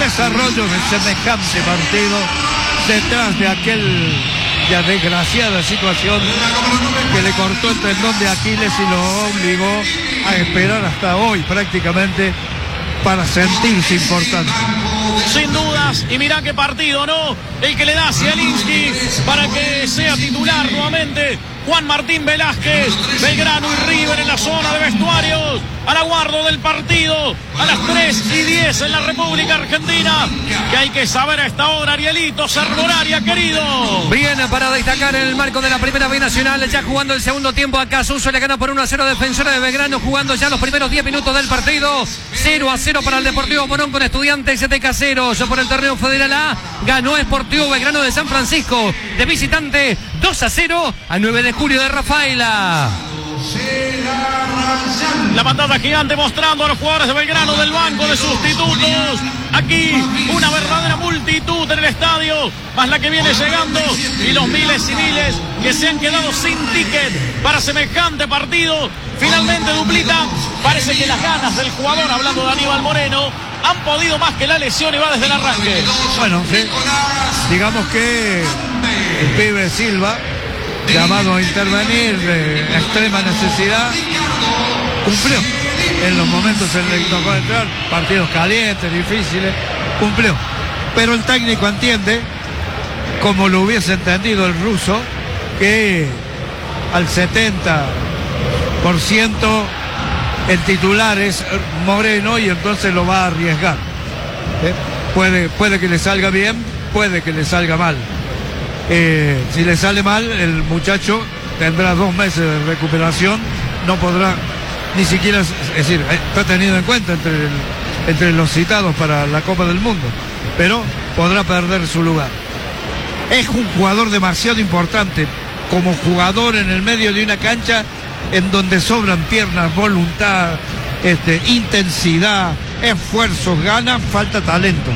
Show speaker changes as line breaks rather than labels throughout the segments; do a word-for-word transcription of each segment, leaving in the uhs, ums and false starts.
desarrollo de semejante partido detrás de aquel ya desgraciada situación que le cortó el tendón de Aquiles y lo obligó a esperar hasta hoy prácticamente para sentirse importante.
Sin dudas, y mirá qué partido, ¿no? El que le da a Zielinski para que sea titular nuevamente Juan Martín Velázquez. Belgrano y River en la zona de vestuarios, al aguardo del partido, a las tres y diez en la República Argentina. Que hay que saber a esta hora, Arielito, Cernoraria, querido.
Bien, para destacar en el marco de la Primera B Nacional, ya jugando el segundo tiempo a Casuso, le gana por uno a cero Defensores de Belgrano, jugando ya los primeros diez minutos del partido. cero a cero para el Deportivo Morón con Estudiantes de Caseros. Por el torneo Federal A, ganó Sportivo Belgrano de San Francisco de visitante dos a cero a nueve de julio de Rafaela.
La pantalla gigante mostrando a los jugadores de Belgrano del banco de sustitutos. Aquí una verdadera multitud en el estadio, más la que viene llegando y los miles y miles que se han quedado sin ticket para semejante partido. Finalmente Duplita, parece que las ganas del jugador, hablando de Aníbal Moreno, han podido más que la lesión y va desde el arranque.
Bueno, sí, digamos que el pibe Silva, llamado a intervenir de extrema necesidad, cumplió en los momentos en los que tocó entrar, partidos calientes, difíciles, cumplió. Pero el técnico entiende, como lo hubiese entendido el ruso, que al setenta por ciento el titular es Moreno y entonces lo va a arriesgar. ¿Eh? Puede, puede que le salga bien, puede que le salga mal. Eh, si le sale mal, el muchacho tendrá dos meses de recuperación, no podrá ni siquiera, es decir, está tenido en cuenta entre, el, entre los citados para la Copa del Mundo, pero podrá perder su lugar. Es un jugador demasiado importante como jugador en el medio de una cancha en donde sobran piernas, voluntad, este, intensidad, esfuerzos, ganas, falta talento.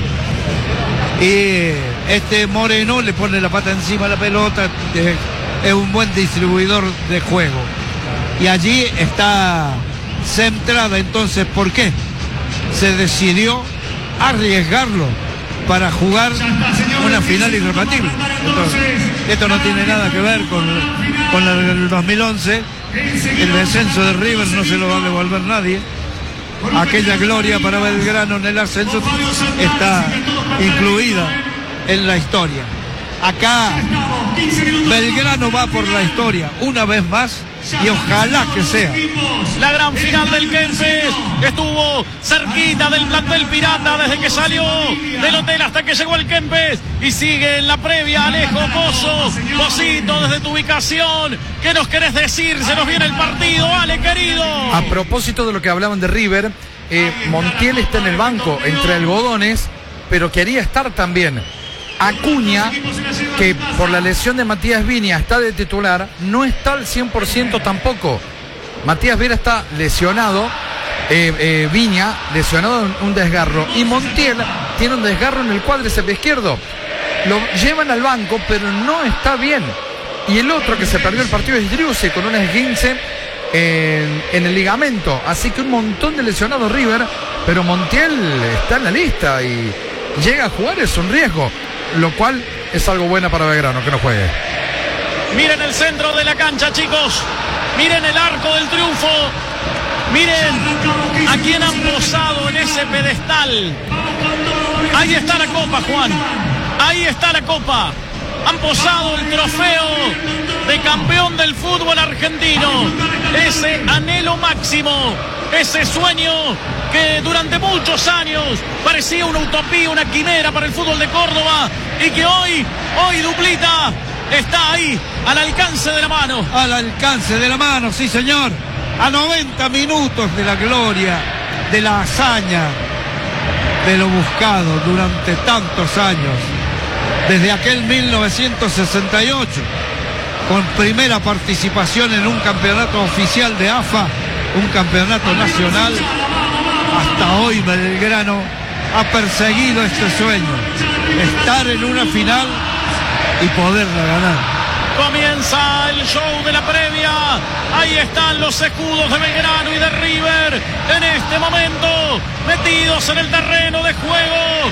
Y este Moreno le pone la pata encima a la pelota, es, es un buen distribuidor de juego. Y allí está centrada entonces, ¿por qué? Se decidió arriesgarlo para jugar una final irrebatible. Entonces, esto no tiene nada que ver con, con la del dos mil once. El descenso de River no se lo va a devolver nadie. Aquella gloria para Belgrano en el ascenso está incluida en la historia. Acá Belgrano va por la historia una vez más y ojalá que sea.
La gran final del Kempes estuvo cerquita del plantel pirata desde que salió del hotel hasta que llegó el Kempes y sigue en la previa. Alejo Pozo, Posito, desde tu ubicación, ¿qué nos querés decir? Se nos viene el partido, Ale, querido.
A propósito de lo que hablaban de River, eh, Montiel está en el banco entre algodones, pero quería estar también. Acuña, que por la lesión de Matías Viña está de titular, no está al cien por ciento tampoco. Matías Vera está lesionado, eh, eh, Viña lesionado en un desgarro, y Montiel tiene un desgarro en el cuádriceps izquierdo. Lo llevan al banco, pero no está bien. Y el otro que se perdió el partido es Driussi, con un esguince en, en el ligamento. Así que un montón de lesionados River, pero Montiel está en la lista y llega a jugar, es un riesgo, lo cual es algo bueno para Belgrano, que no juegue.
Miren el centro de la cancha, chicos. Miren el arco del triunfo. Miren a quién han posado en ese pedestal. Ahí está la copa, Juan. Ahí está la copa. Han posado el trofeo de campeón del fútbol argentino. Ese anhelo máximo, ese sueño que durante muchos años parecía una utopía, una quimera para el fútbol de Córdoba, y que hoy, hoy Duplita está ahí, al alcance de la mano.
Al alcance de la mano, sí señor. A noventa minutos de la gloria, de la hazaña, de lo buscado durante tantos años. Desde aquel mil novecientos sesenta y ocho, con primera participación en un campeonato oficial de A F A, un campeonato nacional, hasta hoy Belgrano ha perseguido este sueño, estar en una final y poderla ganar.
Comienza el show de la previa. Ahí están los escudos de Belgrano y de River en este momento, metidos en el terreno de juego.